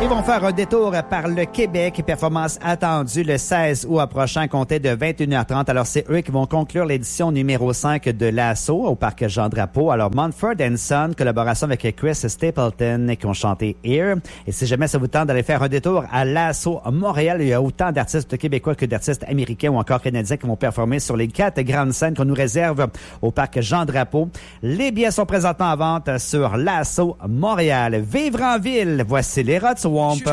Ils vont faire un détour par le Québec. Performance attendue le 16 août prochain, compté de 21h30. Alors, c'est eux qui vont conclure l'édition numéro 5 de l'Assaut au parc Jean-Drapeau. Alors, Mumford & Son, collaboration avec Chris Stapleton, qui ont chanté Here. Et si jamais ça vous tente d'aller faire un détour à l'Assaut Montréal, il y a autant d'artistes québécois que d'artistes américains ou encore canadiens qui vont performer sur les 4 grandes scènes qu'on nous réserve au parc Jean-Drapeau. Les billets sont présentement en vente sur l'Assaut Montréal. Vivre en ville, voici les Rod Swamp.